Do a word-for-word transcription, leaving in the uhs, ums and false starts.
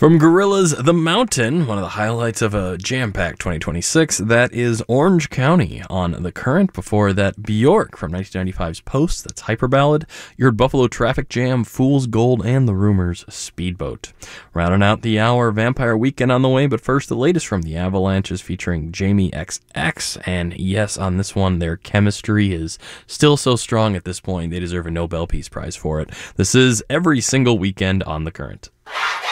From Gorillaz The Mountain, one of the highlights of a jam-packed twenty twenty-six, that is Orange County on The Current. Before that, Bjork from nineteen ninety-five's Post, that's Hyper Ballad. You heard Buffalo Traffic Jam, Fool's Gold, and The Rumors, Speedboat. Rounding out the hour, Vampire Weekend on the way, but first, the latest from the Avalanches featuring Jamie X X. And yes, on this one, their chemistry is still so strong at this point, they deserve a Nobel Peace Prize for it. This is Every Single Weekend on The Current.